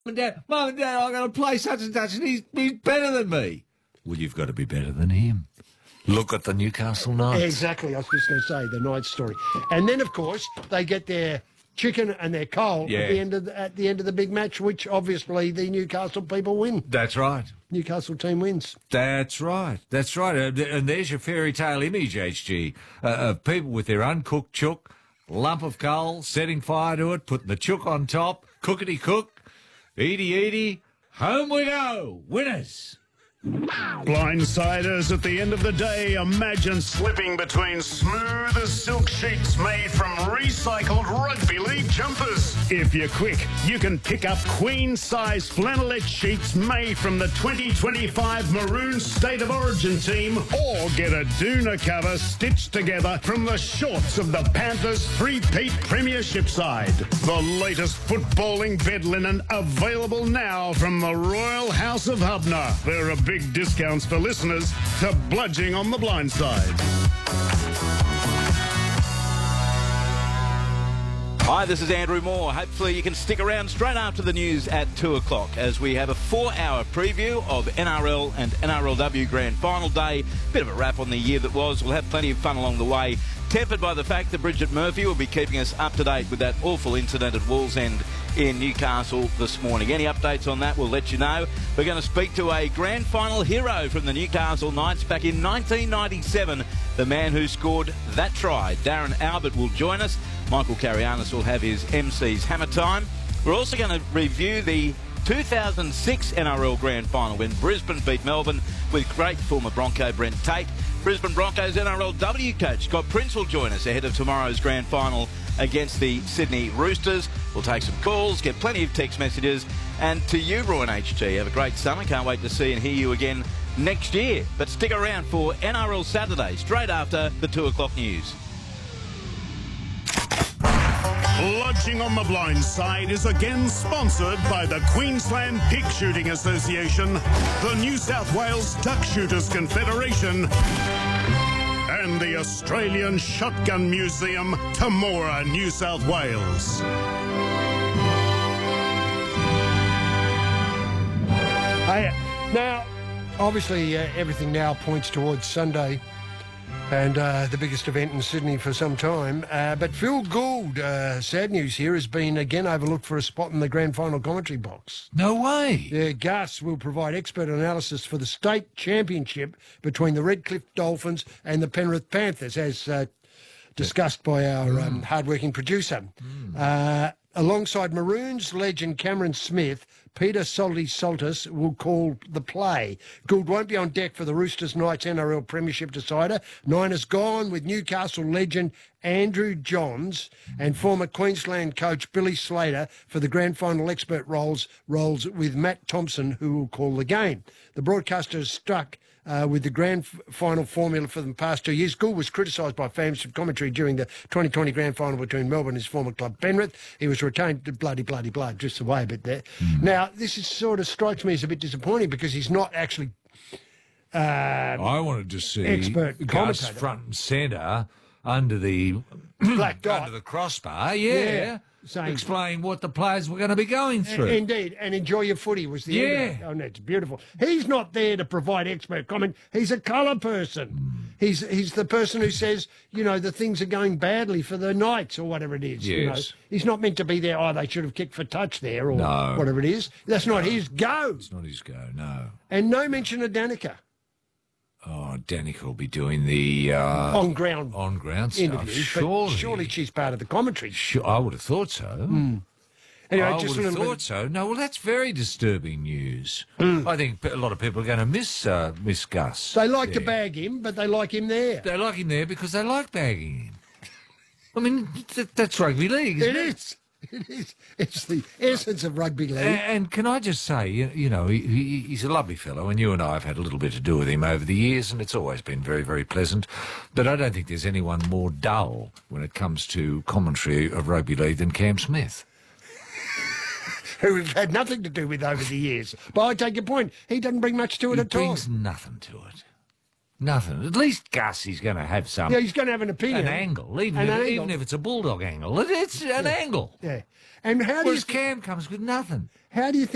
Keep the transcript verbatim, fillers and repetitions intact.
and Dad, Mum and Dad, I'm going to play such and such, and he's, he's better than me. Well, you've got to be better than him. Look at the Newcastle Knights. Exactly, I was just going to say, the Knights story. And then, of course, they get their chicken and their coal Yeah. at the end of the, at the end of the big match, which obviously the Newcastle people win. That's right. Newcastle team wins. That's right. That's right. Uh, th- and there's your fairy tale image, H G, uh, of people with their uncooked chook, lump of coal, setting fire to it, putting the chook on top, cookity cook, eaty eaty, home we go, winners. Blindsiders, at the end of the day, imagine slipping between smooth as silk sheets made from recycled rugby league jumpers. If you're quick, you can pick up queen-size flannelette sheets made from the twenty twenty-five Maroon State of Origin team, or get a doona cover stitched together from the shorts of the Panthers' three-peat premiership side. The latest footballing bed linen available now from the Royal House of Hubner. There are big discounts for listeners to Bludging on the Blind Side. Hi, this is Andrew Moore. Hopefully you can stick around straight after the news at two o'clock as we have a four-hour preview of N R L and N R L W Grand Final Day. Bit of a wrap on the year that was. We'll have plenty of fun along the way. Tempered by the fact that Bridget Murphy will be keeping us up to date with that awful incident at Wallsend in Newcastle this morning. Any updates on that, we'll let you know. We're going to speak to a grand final hero from the Newcastle Knights back in nineteen ninety-seven, the man who scored that try. Darren Albert will join us. Michael Carianis will have his M C's Hammer Time. We're also going to review the two thousand six N R L Grand Final when Brisbane beat Melbourne with great former Bronco Brent Tate. Brisbane Broncos N R L W coach Scott Prince will join us ahead of tomorrow's Grand Final against the Sydney Roosters. We'll take some calls, get plenty of text messages, and to you, Roy and H G, have a great summer. Can't wait to see and hear you again next year. But stick around for N R L Saturday, straight after the two o'clock news. Bludging on the Blind Side is again sponsored by the Queensland Pig Shooting Association, the New South Wales Duck Shooters Confederation, and the Australian Shotgun Museum, Temora, New South Wales. Hey, now, obviously, uh, everything now points towards Sunday and uh, the biggest event in Sydney for some time. Uh, but Phil Gould, uh, sad news here, has been again overlooked for a spot in the grand final commentary box. No way. Yeah, Gus will provide expert analysis for the state championship between the Redcliffe Dolphins and the Penrith Panthers, as uh, discussed by our um, hard-working producer. Mm. Uh, alongside Maroons legend Cameron Smith, Peter Salty Saltis will call the play. Gould won't be on deck for the Roosters Knights N R L Premiership decider. Nine has gone with Newcastle legend Andrew Johns and former Queensland coach Billy Slater for the grand final expert roles, roles with Matt Thompson, who will call the game. The broadcaster is stuck Uh, with the grand f- final formula for the past two years. Gould was criticised by fans of commentary during the twenty twenty grand final between Melbourne and his former club Penrith. He was retained to bloody, bloody, blood, just away a bit there. Mm. Now, this is sort of strikes me as a bit disappointing because he's not actually uh, I wanted to see expert Gus commentator. front and centre under the black dot. under the crossbar, yeah. Yeah. Saying, explain what the players were going to be going through. Indeed, and enjoy your footy was the yeah. end of it. Oh, no, it's beautiful. He's not there to provide expert comment. He's a colour person. Mm. He's he's the person who says, you know, the things are going badly for the Knights or whatever it is. Yes. You know, he's not meant to be there, oh, they should have kicked for touch there or no. whatever it is. That's not his go. It's not his go, no. And no mention of Danica. Oh, Danica will be doing the... Uh, on-ground on-ground stuff, interviews, surely. Surely she's part of the commentary. Sure, I would have thought so. Mm. Anyway, I just would a have little thought bit... so. No, well, that's very disturbing news. Mm. I think a lot of people are going to miss uh, miss Gus. They like there. to bag him, but they like him there. They like him there because they like bagging him. I mean, th- that's rugby league, isn't it? It is. It is. It's the essence of rugby league. And, and can I just say, you, you know, he, he, he's a lovely fellow, and you and I have had a little bit to do with him over the years, and it's always been very, very pleasant. But I don't think there's anyone more dull when it comes to commentary of rugby league than Cam Smith. Who we've had nothing to do with over the years. But I take your point. He doesn't bring much to it he at all. He brings nothing to it. Nothing. At least Gus is going to have some... Yeah, he's going to have an opinion. An angle. Even, an if, angle. even if it's a bulldog angle. It's an yeah. angle. Yeah. And how do Whereas you... Cam comes with nothing. How do you think...